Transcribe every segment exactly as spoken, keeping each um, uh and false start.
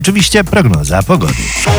Oczywiście prognoza pogody.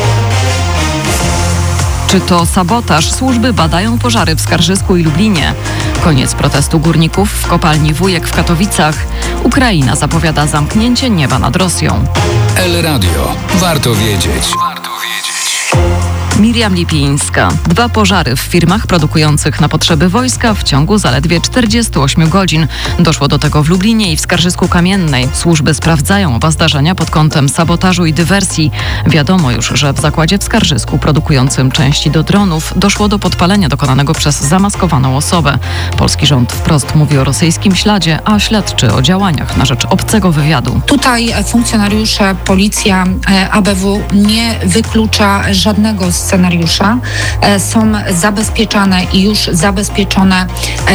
Czy to sabotaż? Służby badają pożary w Skarżysku i Lublinie. Koniec protestu górników w kopalni Wujek w Katowicach. Ukraina zapowiada zamknięcie nieba nad Rosją. El Radio. Warto wiedzieć. Warto wiedzieć. Miriam Lipińska. Dwa pożary w firmach produkujących na potrzeby wojska w ciągu zaledwie czterdziestu ośmiu godzin. Doszło do tego w Lublinie i w Skarżysku Kamiennej. Służby sprawdzają oba zdarzenia pod kątem sabotażu i dywersji. Wiadomo już, że w zakładzie w Skarżysku produkującym części do dronów doszło do podpalenia dokonanego przez zamaskowaną osobę. Polski rząd wprost mówi o rosyjskim śladzie, a śledczy o działaniach na rzecz obcego wywiadu. Tutaj funkcjonariusze, policja, A B W nie wyklucza żadnego scenariusza. Są zabezpieczane i już zabezpieczone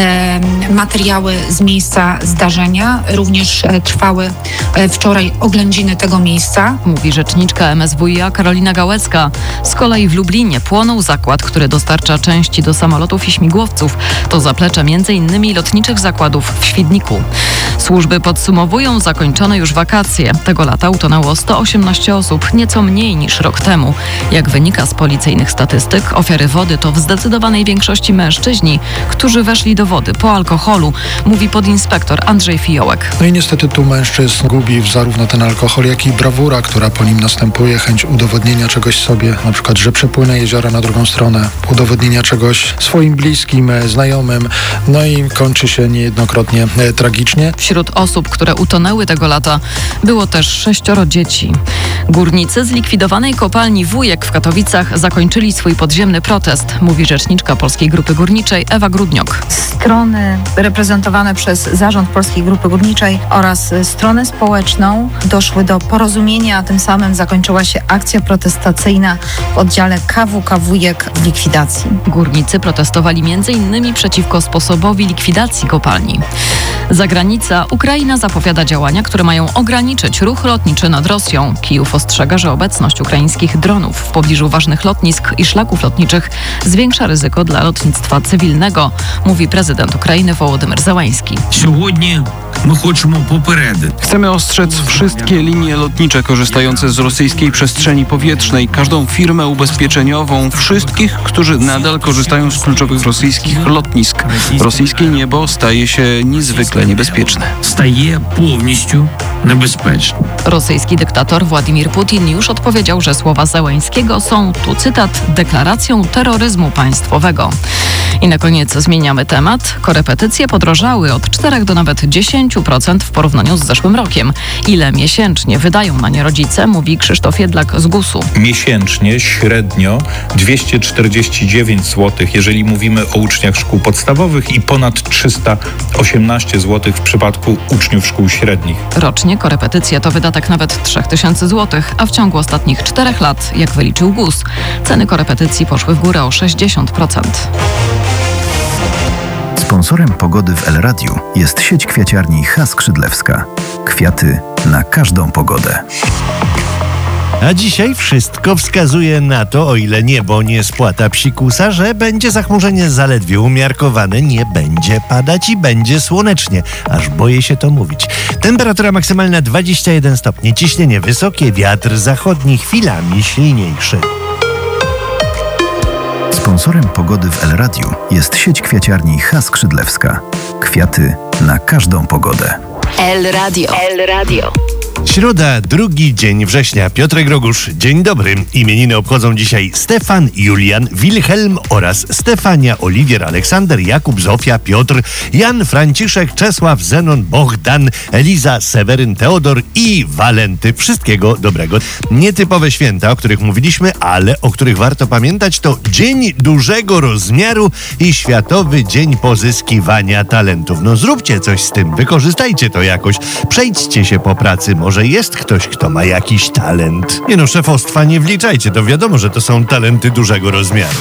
materiały z miejsca zdarzenia. Również trwały wczoraj oględziny tego miejsca. Mówi rzeczniczka M S W i A Karolina Gałecka. Z kolei w Lublinie płonął zakład, który dostarcza części do samolotów i śmigłowców. To zaplecze między innymi lotniczych zakładów w Świdniku. Służby podsumowują zakończone już wakacje. Tego lata utonęło sto osiemnaście osób, nieco mniej niż rok temu. Jak wynika z policyjnych statystyk, ofiary wody to w zdecydowanej większości mężczyźni, którzy weszli do wody po alkoholu, mówi podinspektor Andrzej Fiołek. No i niestety tu mężczyzn gubi zarówno ten alkohol, jak i brawura, która po nim następuje, chęć udowodnienia czegoś sobie, na przykład, że przepłynę jeziora na drugą stronę, udowodnienia czegoś swoim bliskim, znajomym, no i kończy się niejednokrotnie e, tragicznie. Wśród osób, które utonęły tego lata, było też sześcioro dzieci. Górnicy z likwidowanej kopalni Wujek w Katowicach zakończyli swój podziemny protest, mówi rzeczniczka Polskiej Grupy Górniczej Ewa Grudniok. Strony reprezentowane przez Zarząd Polskiej Grupy Górniczej oraz stronę społeczną doszły do porozumienia, a tym samym zakończyła się akcja protestacyjna w oddziale K W K Wujek w likwidacji. Górnicy protestowali między innymi przeciwko sposobowi likwidacji kopalni. Zagranica. Ukraina zapowiada działania, które mają ograniczyć ruch lotniczy nad Rosją. Kijów ostrzega, że obecność ukraińskich dronów w pobliżu ważnych lotnisk i szlaków lotniczych zwiększa ryzyko dla lotnictwa cywilnego, mówi prezydent Ukrainy Wołodymyr Zełański. Chcemy ostrzec wszystkie linie lotnicze korzystające z rosyjskiej przestrzeni powietrznej, każdą firmę ubezpieczeniową, wszystkich, którzy nadal korzystają z kluczowych rosyjskich lotnisk. Rosyjskie niebo staje się niezwykle niebezpieczne. Staje повністю niebezpieczne. Rosyjski dyktator Władimir Putin już odpowiedział, że słowa Zełańskiego są, tu cytat, deklaracją terroryzmu państwowego. I na koniec zmieniamy temat. Korepetycje podrożały od czterech do nawet dziesięciu procent w porównaniu z zeszłym rokiem. Ile miesięcznie wydają na nie rodzice, mówi Krzysztof Jedlak z gusu. Miesięcznie średnio dwieście czterdzieści dziewięć złotych, jeżeli mówimy o uczniach szkół podstawowych, i ponad trzysta osiemnaście złotych w przypadku uczniów szkół średnich. Rocznie korepetycje to wydatek nawet trzy tysiące złotych, a w ciągu ostatnich czterech lat, jak wyliczył GUS, ceny korepetycji poszły w górę o sześćdziesiąt procent. Sponsorem pogody w El Radiu jest sieć kwiaciarni H. Skrzydlewska. Kwiaty na każdą pogodę. A dzisiaj wszystko wskazuje na to, o ile niebo nie spłata psikusa, że będzie zachmurzenie zaledwie umiarkowane, nie będzie padać i będzie słonecznie. Aż boję się to mówić. Temperatura maksymalna dwadzieścia jeden stopni, ciśnienie wysokie, wiatr zachodni chwilami silniejszy. Sponsorem pogody w El Radiu jest sieć kwiaciarni H. Skrzydlewska. Kwiaty na każdą pogodę. El Radio. El Radio. Środa, drugi dzień września. Piotrek Rogusz, dzień dobry. Imieniny obchodzą dzisiaj Stefan, Julian, Wilhelm oraz Stefania, Oliwier, Aleksander, Jakub, Zofia, Piotr, Jan, Franciszek, Czesław, Zenon, Bohdan, Eliza, Seweryn, Teodor i Walenty. Wszystkiego dobrego. Nietypowe święta, o których mówiliśmy, ale o których warto pamiętać, to Dzień Dużego Rozmiaru i Światowy Dzień Pozyskiwania Talentów. No zróbcie coś z tym, wykorzystajcie to jakoś. Przejdźcie się po pracy, może jest ktoś, kto ma jakiś talent. Nie no, szefostwa nie wliczajcie, to wiadomo, że to są talenty dużego rozmiaru.